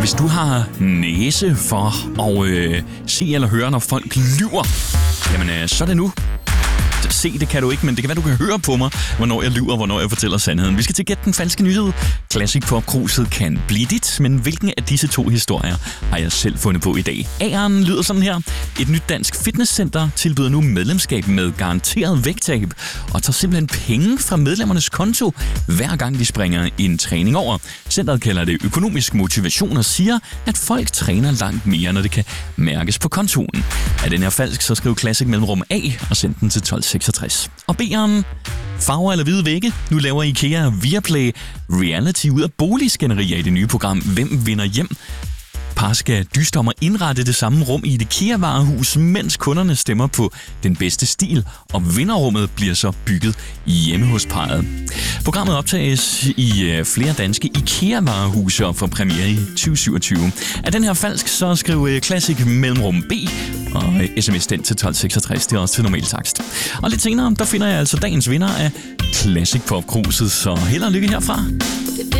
Hvis du har næse for at se eller høre, når folk lyver, jamen så er det nu. Se, det kan du ikke, men det kan være, du kan høre på mig, hvornår jeg lyver, hvornår jeg fortæller sandheden. Vi skal til Gæt den falske nyhed. Classic Pop-kruset kan blive dit, men hvilken af disse to historier har jeg selv fundet på i dag? A'eren lyder sådan her. Et nyt dansk fitnesscenter tilbyder nu medlemskab med garanteret vægttab og tager simpelthen penge fra medlemmernes konto, hver gang de springer en træning over. Centeret kalder det økonomisk motivation og siger, at folk træner langt mere, når det kan mærkes på kontoen. Er den her falsk, så skriv Classic mellemrum A og send den til 1266. Og B'eren, farver eller hvide vægge. Nu laver IKEA Viaplay reality ud af boligskænderier i det nye program Hvem vinder hjem? Par skal dyste om at indrette det samme rum i et IKEA-varehus, mens kunderne stemmer på den bedste stil, og vinderrummet bliver så bygget hjemme hos parret. Programmet optages i flere danske IKEA-varehuse og får premiere i 2027. Er den her falsk, så skriv Classic mellemrum B og sms den til 1266. Det er også til normal takst. Og lidt senere, der finder jeg altså dagens vinder af Classic Pop-kruset, så held og lykke herfra.